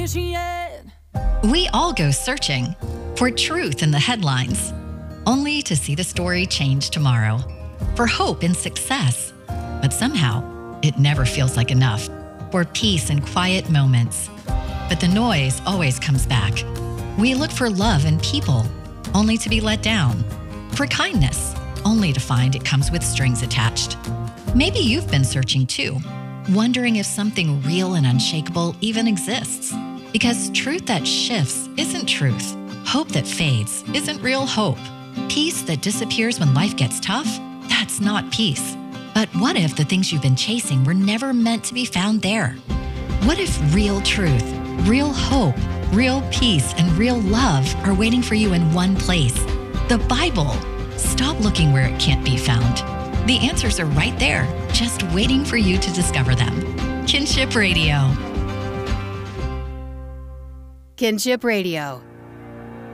yet. We all go searching for truth in the headlines, only to see the story change tomorrow. For hope and success, but somehow it never feels like enough. For peace and quiet moments, but the noise always comes back. We look for love in people, only to be let down. For kindness, only to find it comes with strings attached. Maybe you've been searching too, wondering if something real and unshakable even exists. Because truth that shifts isn't truth. Hope that fades isn't real hope. Peace that disappears when life gets tough, that's not peace. But what if the things you've been chasing were never meant to be found there? What if real truth, real hope, real peace, and real love are waiting for you in one place? The Bible. Stop looking where it can't be found. The answers are right there, just waiting for you to discover them. Kinship Radio. Kinship Radio.